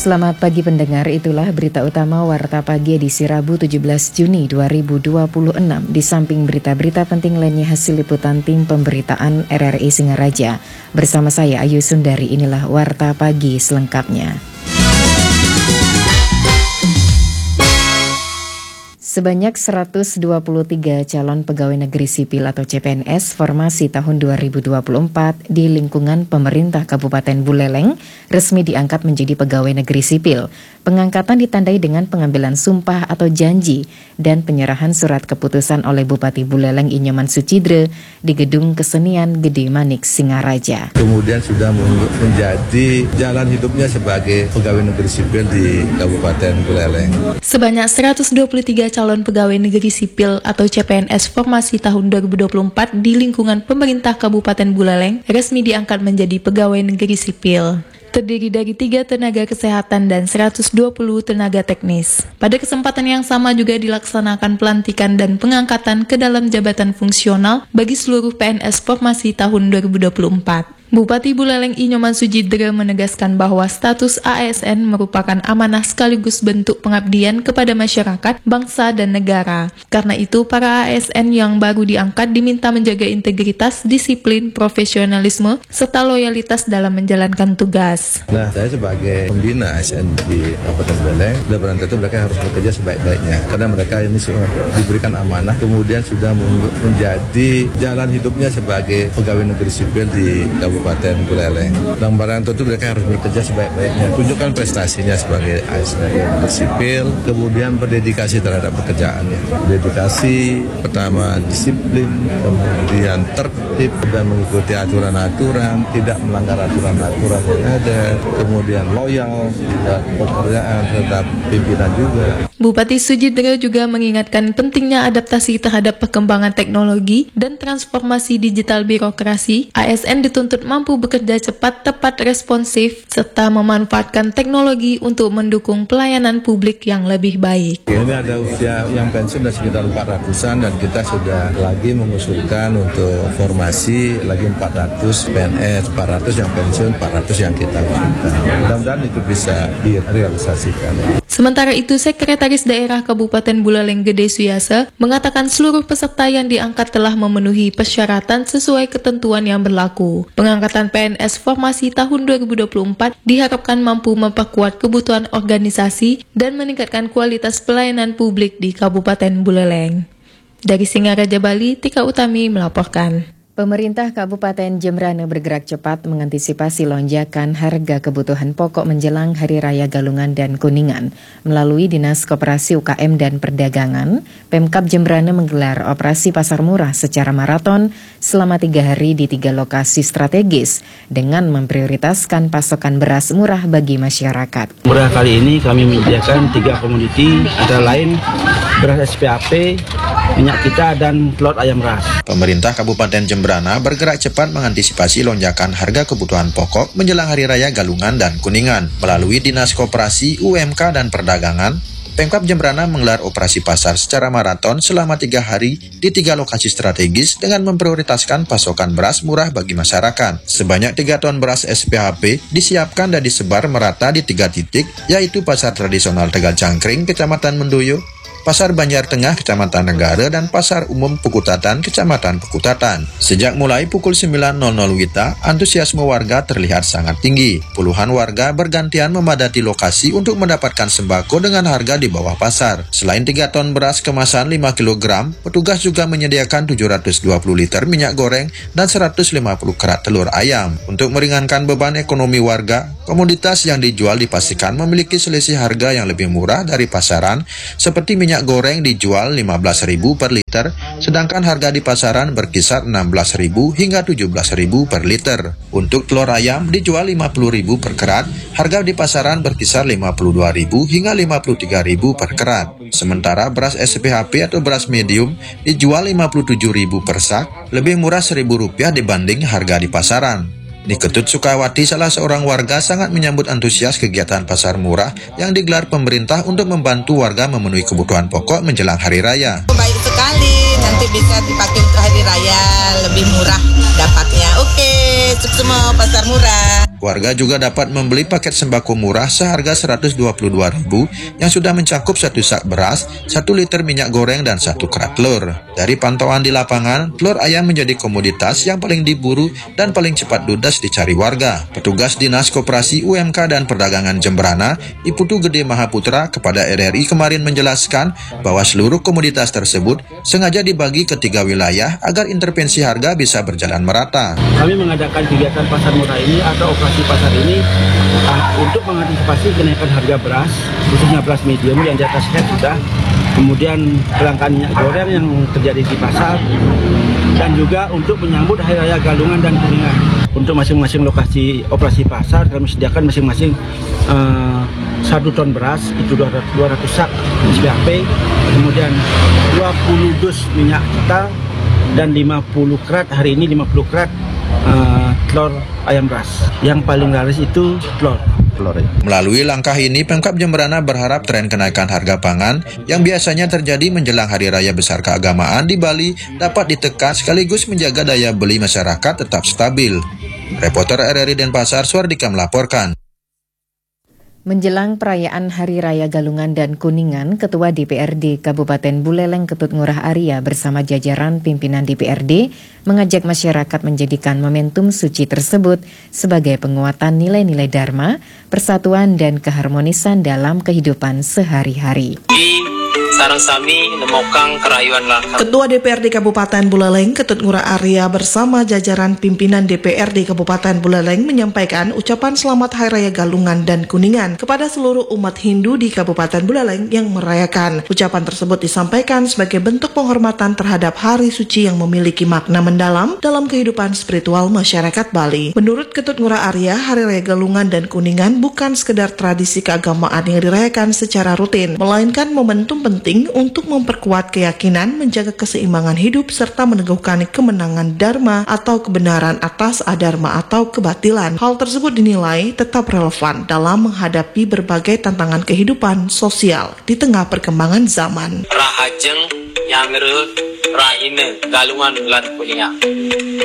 Selamat pagi pendengar, itulah berita utama Warta Pagi edisi Rabu 17 Juni 2026. Di samping berita-berita penting lainnya hasil liputan tim pemberitaan RRI Singaraja. Bersama saya Ayu Sundari, inilah Warta Pagi selengkapnya. Sebanyak 123 calon pegawai negeri sipil atau CPNS formasi tahun 2024 di lingkungan pemerintah Kabupaten Buleleng resmi diangkat menjadi pegawai negeri sipil. Pengangkatan ditandai dengan pengambilan sumpah atau janji dan penyerahan surat keputusan oleh Bupati Buleleng Inyoman Sucidre di Gedung Kesenian Gede Manik, Singaraja. Kemudian sudah menjadi jalan hidupnya sebagai pegawai negeri sipil di Kabupaten Buleleng. Sebanyak 123 calon pegawai negeri sipil atau CPNS formasi tahun 2024 di lingkungan pemerintah Kabupaten Buleleng resmi diangkat menjadi pegawai negeri sipil. Terdiri dari 3 tenaga kesehatan dan 120 tenaga teknis. Pada kesempatan yang sama juga dilaksanakan pelantikan dan pengangkatan ke dalam jabatan fungsional bagi seluruh PNS formasi tahun 2024. Bupati Buleleng Inyoman Sucidre menegaskan bahwa status ASN merupakan amanah sekaligus bentuk pengabdian kepada masyarakat, bangsa, dan negara. Karena itu, para ASN yang baru diangkat diminta menjaga integritas, disiplin, profesionalisme, serta loyalitas dalam menjalankan tugas. Nah, saya sebagai pembina ASN di Kabupaten Buleleng, dalam tentu mereka harus bekerja sebaik-baiknya. Karena mereka ini sudah diberikan amanah, kemudian sudah menjadi jalan hidupnya sebagai pegawai negeri sipil di Kabupaten Buleleng. Dan barang tentu mereka harus bekerja sebaik-baiknya. Tunjukkan prestasinya sebagai ASN negeri sipil, kemudian berdedikasi terhadap pekerjaannya. Dedikasi pertama disiplin, kemudian tertib dan mengikuti aturan-aturan, tidak melanggar aturan-aturan yang ada, kemudian loyal dan pekerjaan terhadap pimpinan juga. Bupati Sucidre juga mengingatkan pentingnya adaptasi terhadap perkembangan teknologi dan transformasi digital birokrasi. ASN dituntut mampu bekerja cepat, tepat, responsif, serta memanfaatkan teknologi untuk mendukung pelayanan publik yang lebih baik. Ini ada usia yang pensiun dan sekitar 400-an dan kita sudah lagi mengusulkan untuk formasi lagi 400 PNS, 400 yang pensiun, 400 yang kita usulkan. Mudah-mudahan itu bisa direalisasikan. Sementara itu, Sekretaris Daerah Kabupaten Buleleng Gede Suyase mengatakan seluruh peserta yang diangkat telah memenuhi persyaratan sesuai ketentuan yang berlaku. Pengangkatan PNS formasi tahun 2024 diharapkan mampu memperkuat kebutuhan organisasi dan meningkatkan kualitas pelayanan publik di Kabupaten Buleleng. Dari Singaraja, Bali, Tika Utami melaporkan. Pemerintah Kabupaten Jembrana bergerak cepat mengantisipasi lonjakan harga kebutuhan pokok menjelang Hari Raya Galungan dan Kuningan. Melalui Dinas Koperasi UKM dan Perdagangan, Pemkab Jembrana menggelar operasi pasar murah secara maraton selama 3 hari di 3 lokasi strategis dengan memprioritaskan pasokan beras murah bagi masyarakat. Murah kali ini kami menyediakan 3 komoditi, antara lain beras SPAP, minyak kita, dan telur ayam ras. Pemerintah Kabupaten Jembrana bergerak cepat mengantisipasi lonjakan harga kebutuhan pokok menjelang Hari Raya Galungan dan Kuningan. Melalui Dinas Koperasi, UMK, dan Perdagangan, Pemkab Jembrana menggelar operasi pasar secara maraton selama 3 hari di 3 lokasi strategis dengan memprioritaskan pasokan beras murah bagi masyarakat. Sebanyak 3 ton beras SPHP disiapkan dan disebar merata di 3 titik, yaitu Pasar Tradisional Tegal Cangkring, Kecamatan Mendoyo, Pasar Banjar Tengah, Kecamatan Negara, dan Pasar Umum Pukutatan, Kecamatan Pukutatan. Sejak mulai pukul 9.00 WITA, antusiasme warga terlihat sangat tinggi. Puluhan warga bergantian memadati lokasi untuk mendapatkan sembako dengan harga di bawah pasar. Selain 3 ton beras kemasan 5 kg, petugas juga menyediakan 720 liter minyak goreng dan 150 kerat telur ayam. Untuk meringankan beban ekonomi warga, komoditas yang dijual dipastikan memiliki selisih harga yang lebih murah dari pasaran, seperti minyak goreng dijual Rp15.000 per liter, sedangkan harga di pasaran berkisar Rp16.000 hingga Rp17.000 per liter. Untuk telur ayam dijual Rp50.000 per kerat, harga di pasaran berkisar Rp52.000 hingga Rp53.000 per kerat. Sementara beras SPHP atau beras medium dijual Rp57.000 per sak, lebih murah Rp1.000 dibanding harga di pasaran. Di Ketut Sukawati, salah seorang warga sangat menyambut antusias kegiatan pasar murah yang digelar pemerintah untuk membantu warga memenuhi kebutuhan pokok menjelang Hari Raya. Baik sekali, nanti bisa dipakai untuk Hari Raya, lebih murah dapatnya. Oke, sukses semua pasar murah. Warga juga dapat membeli paket sembako murah seharga Rp122.000 yang sudah mencakup 1 sak beras, 1 liter minyak goreng, dan 1 kerat telur. Dari pantauan di lapangan, telur ayam menjadi komoditas yang paling diburu dan paling cepat ludes dicari warga. Petugas Dinas Koperasi UMK dan Perdagangan Jemberana, Iputu Gede Mahaputra, kepada RRI kemarin menjelaskan bahwa seluruh komoditas tersebut sengaja dibagi ke 3 wilayah agar intervensi harga bisa berjalan merata. Kami mengadakan kegiatan pasar murah ini atau operasi pasar ini untuk mengantisipasi kenaikan harga beras, khususnya beras medium yang di atas head sudah, kemudian kelangkaan minyak goreng yang terjadi di pasar, dan juga untuk menyambut Hari Raya Galungan dan Kuningan. Untuk masing-masing lokasi operasi pasar kami sediakan masing-masing 1 ton beras, itu 200 sak SPAP, kemudian 20 dus minyak kita, dan 50 kerat, hari ini 50 kerat telur ayam ras. Yang paling laris itu telur. Melalui langkah ini, Pemkab Jemberana berharap tren kenaikan harga pangan yang biasanya terjadi menjelang Hari Raya Besar Keagamaan di Bali dapat ditekan sekaligus menjaga daya beli masyarakat tetap stabil. Reporter RRI Denpasar, Suardika melaporkan. Menjelang perayaan Hari Raya Galungan dan Kuningan, Ketua DPRD Kabupaten Buleleng Ketut Ngurah Arya bersama jajaran pimpinan DPRD mengajak masyarakat menjadikan momentum suci tersebut sebagai penguatan nilai-nilai Dharma, persatuan dan keharmonisan dalam kehidupan sehari-hari. Ketua DPRD Kabupaten Buleleng Ketut Ngurah Arya bersama jajaran pimpinan DPRD Kabupaten Buleleng menyampaikan ucapan selamat Hari Raya Galungan dan Kuningan kepada seluruh umat Hindu di Kabupaten Buleleng yang merayakan. Ucapan tersebut disampaikan sebagai bentuk penghormatan terhadap hari suci yang memiliki makna mendalam dalam kehidupan spiritual masyarakat Bali. Menurut Ketut Ngurah Arya, Hari Raya Galungan dan Kuningan bukan sekedar tradisi keagamaan yang dirayakan secara rutin, melainkan momentum penting untuk memperkuat keyakinan, menjaga keseimbangan hidup, serta meneguhkan kemenangan Dharma atau kebenaran atas adharma atau kebatilan. Hal tersebut dinilai tetap relevan dalam menghadapi berbagai tantangan kehidupan sosial di tengah perkembangan zaman. Rahajeng yang rahine galungan lan kuningan.